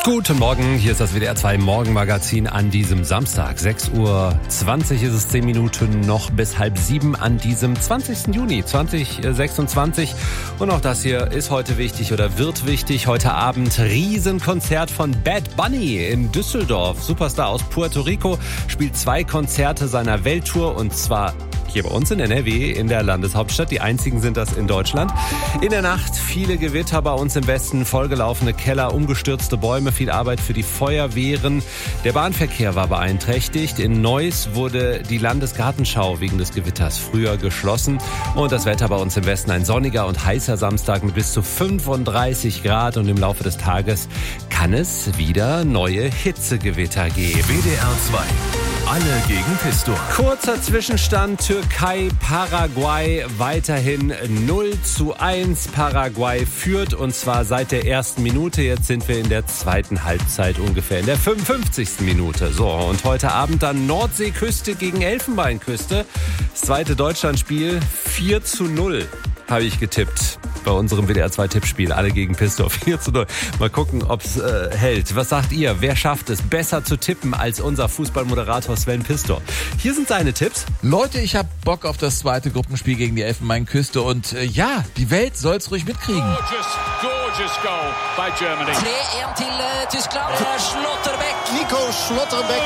Guten Morgen, hier ist das WDR 2 Morgenmagazin an diesem Samstag. 6:20 Uhr ist es, 10 Minuten noch bis 6:30 an diesem 20. Juni 2026. Und auch das hier ist heute wichtig oder wird wichtig. Heute Abend Riesenkonzert von Bad Bunny in Düsseldorf. Superstar aus Puerto Rico spielt 2 Konzerte seiner Welttour und zwar hier bei uns in NRW, in der Landeshauptstadt. Die einzigen sind das in Deutschland. In der Nacht viele Gewitter bei uns im Westen, vollgelaufene Keller, umgestürzte Bäume, viel Arbeit für die Feuerwehren. Der Bahnverkehr war beeinträchtigt. In Neuss wurde die Landesgartenschau wegen des Gewitters früher geschlossen. Und das Wetter bei uns im Westen, ein sonniger und heißer Samstag mit bis zu 35 Grad. Und im Laufe des Tages kann es wieder neue Hitzegewitter geben. WDR 2. Alle gegen Pistor. Kurzer Zwischenstand, Türkei, Paraguay, weiterhin 0:1. Paraguay führt und zwar seit der ersten Minute. Jetzt sind wir in der zweiten Halbzeit ungefähr, in der 55. Minute. So, und heute Abend dann Nordseeküste gegen Elfenbeinküste. Das zweite Deutschlandspiel 4:0 habe ich getippt. Bei unserem WDR 2 Tippspiel. Alle gegen Pistor 4:0. Mal gucken, ob's hält. Was sagt ihr? Wer schafft es, besser zu tippen als unser Fußballmoderator Sven Pistor? Hier sind seine Tipps. Leute, ich hab Bock auf das zweite Gruppenspiel gegen die Elfenbeinküste und ja, die Welt soll's ruhig mitkriegen. Gorgeous goal by Germany. 3-1 til Tyskland. Schlotterbeck. Nico Schlotterbeck.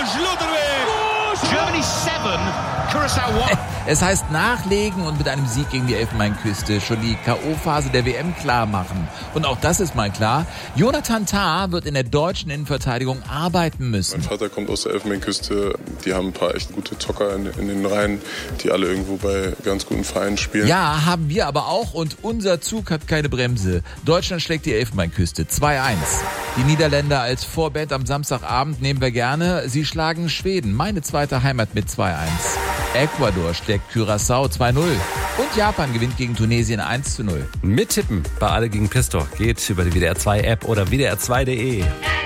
Germany 7, Curaçao 1. Es heißt nachlegen und mit einem Sieg gegen die Elfenbeinküste schon die K.O.-Phase der WM klar machen. Und auch das ist mal klar, Jonathan Tah wird in der deutschen Innenverteidigung arbeiten müssen. Mein Vater kommt aus der Elfenbeinküste, die haben ein paar echt gute Zocker in den Reihen, die alle irgendwo bei ganz guten Vereinen spielen. Ja, haben wir aber auch und unser Zug hat keine Bremse. Deutschland schlägt die Elfenbeinküste 2:1. Die Niederländer als Vorband am Samstagabend nehmen wir gerne. Sie schlagen Schweden, meine zweite Heimat, mit 2:1. Ecuador schlägt Curaçao 2:0 und Japan gewinnt gegen Tunesien 1:0. Mittippen bei Alle gegen Pistor geht über die WDR 2 App oder WDR2.de.